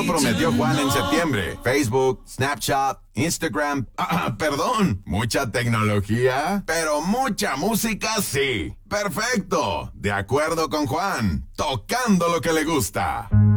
Eso prometió Juan en septiembre. Facebook, Snapchat, Instagram. Perdón. Mucha tecnología, pero mucha música sí. Perfecto. De acuerdo con Juan. Tocando lo que le gusta.